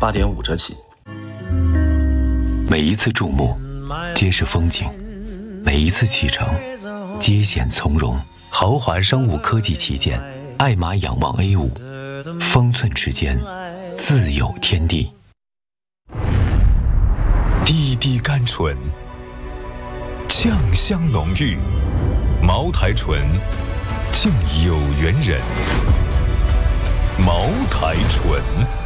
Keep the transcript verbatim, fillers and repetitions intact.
八点五折起。 每一次注目，皆是风景；每一次启程，皆显从容。豪华商务科技旗舰，爱玛仰望 A 五，方寸之间，自有天地。 滴滴甘醇，酱香浓郁，茅台醇，敬有缘人。茅台醇。